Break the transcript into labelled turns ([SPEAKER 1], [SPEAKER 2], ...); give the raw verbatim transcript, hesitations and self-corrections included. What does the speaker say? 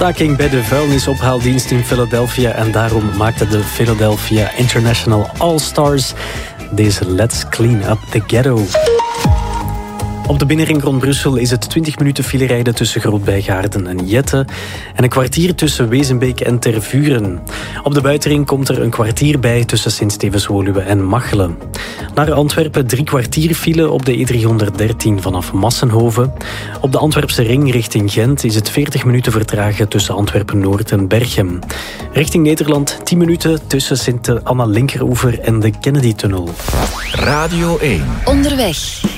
[SPEAKER 1] staking bij de vuilnisophaaldienst in Philadelphia en daarom maakte de Philadelphia International All-Stars deze Let's Clean Up the Ghetto. Op de binnenring rond Brussel is het twintig minuten file rijden tussen Groot-Bijgaarden en Jette en een kwartier tussen Wezenbeek en Tervuren. Op de buitenring komt er een kwartier bij tussen Sint-Stevens-Woluwe en Machelen. Naar Antwerpen drie kwartier file op de E driehonderddertien vanaf Massenhoven. Op de Antwerpse ring richting Gent is het veertig minuten vertragen tussen Antwerpen-Noord en Berchem. Richting Nederland tien minuten tussen Sint-Anna-Linkeroever en de Kennedy-tunnel.
[SPEAKER 2] Radio één.
[SPEAKER 3] Onderweg.